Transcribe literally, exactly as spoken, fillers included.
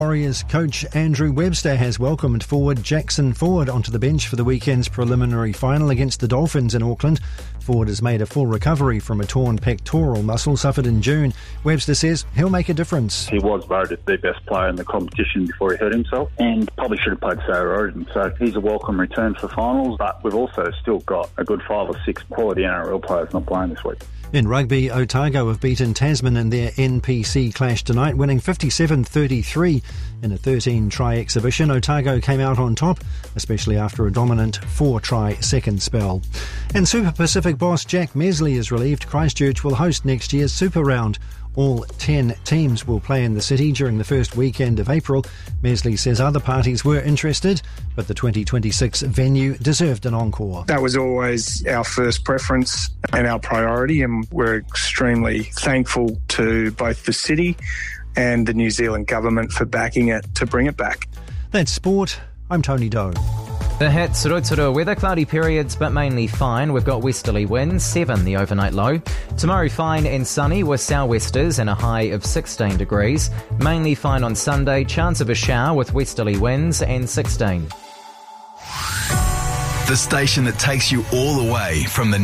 Warriors coach Andrew Webster has welcomed forward Jackson Ford onto the bench for the weekend's preliminary final against the Dolphins in Auckland. Ford has made a full recovery from a torn pectoral muscle suffered in June. Webster says he'll make a difference. He was voted the best player in the competition before he hurt himself and probably should have played Sarah Origin. So he's a welcome return for finals, but we've also still got a good five or six quality N R L players not playing this week. In rugby, Otago have beaten Tasman in their N P C clash tonight, winning fifty-seven thirty-three. In a thirteen-try exhibition, Otago came out on top, especially after a dominant four-try second spell. And Super Pacific boss Jack Mesley is relieved Christchurch will host next year's Super Round. All ten teams will play in the city during the first weekend of April. Mesley says other parties were interested, but the twenty twenty-six venue deserved an encore. That was always our first preference and our priority, and we're extremely thankful to both the city and the New Zealand government for backing it to bring it back. That's sport. I'm Tony Doe. The hits, Rotorua weather, cloudy periods but mainly fine. We've got westerly winds, seven the overnight low. Tomorrow fine and sunny with sou'westers and a high of sixteen degrees. Mainly fine on Sunday, chance of a shower with westerly winds and sixteen. The station that takes you all the way from the